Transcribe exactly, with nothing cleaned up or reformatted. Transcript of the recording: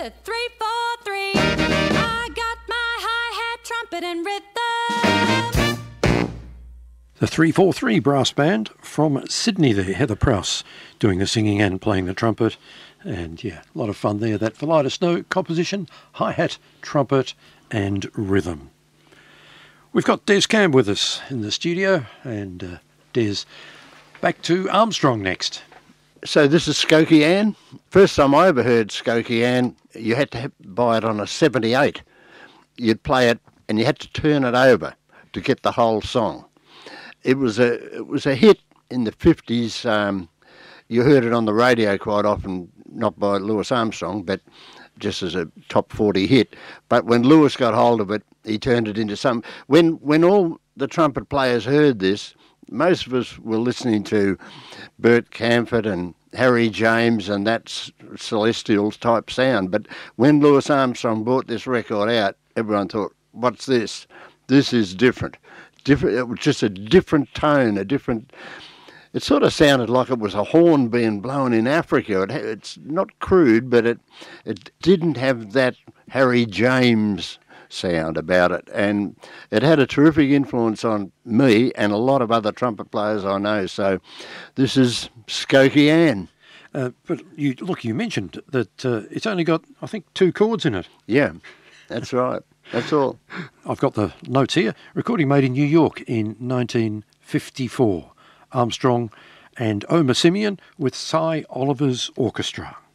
with three four three. I got my hi-hat, trumpet and rhythm. The three four three brass band from Sydney there, Heather Prowse doing the singing and playing the trumpet. And yeah, a lot of fun there. That Phillida Snow composition, hi-hat, trumpet and rhythm. We've got Des Camp with us in the studio, and uh, Des, back to Armstrong next. So this is Skokie Ann. First time I ever heard Skokie Ann, you had to buy it on a seventy-eight. You'd play it and you had to turn it over to get the whole song. It was a it was a hit in the fifties. Um, you heard it on the radio quite often, not by Louis Armstrong, but just as a top forty hit. But when Louis got hold of it, he turned it into some. When when all the trumpet players heard this, most of us were listening to Bert Camford and Harry James and that Celestials type sound. But when Louis Armstrong brought this record out, everyone thought, what's this? This is different. Different. It was just a different tone, a different... It sort of sounded like it was a horn being blown in Africa. It, it's not crude, but it it didn't have that Harry James sound about it, and it had a terrific influence on me and a lot of other trumpet players I know. So this is Skokie Ann. Uh, but you look, you mentioned that uh, it's only got, I think, two chords in it. Yeah, that's right. That's all. I've got the notes here. Recording made in New York in nineteen fifty-four. Armstrong and Omer Simeon with Cy Oliver's Orchestra.